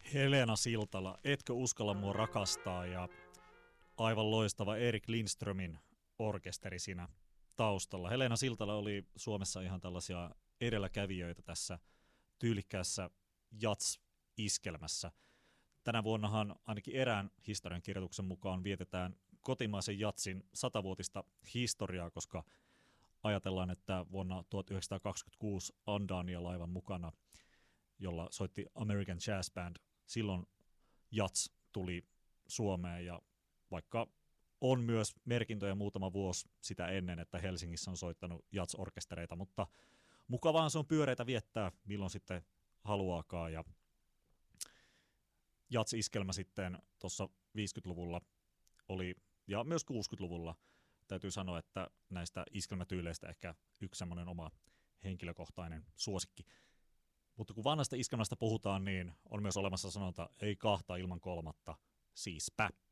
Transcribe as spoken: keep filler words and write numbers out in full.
Helena Siltala, Etkö uskalla mua rakastaa ja aivan loistava Erik Lindströmin orkesteri siinä taustalla. Helena Siltala oli Suomessa ihan tällaisia edelläkävijöitä tässä tyylikkäässä jats-iskelmässä. Tänä vuonnahan ainakin erään historiankirjoituksen mukaan vietetään kotimaisen jatsin satavuotista historiaa, koska ajatellaan, että vuonna tuhatyhdeksänsataakaksikymmentäkuusi Andania-laivan mukana, jolla soitti American Jazz Band, silloin jats tuli Suomeen, ja vaikka on myös merkintöjä muutama vuosi sitä ennen, että Helsingissä on soittanut jats-orkestereita, mutta mukavaan se on pyöreitä viettää milloin sitten haluaakaan, ja jats-iskelmä sitten tuossa viisikymmentäluvulla oli, ja myös kuusikymmentäluvulla täytyy sanoa, että näistä iskelmätyyleistä ehkä yksi semmoinen oma henkilökohtainen suosikki. Mutta kun vanhasta iskelmästä puhutaan, niin on myös olemassa sanonta, ei kahta ilman kolmatta, siispä.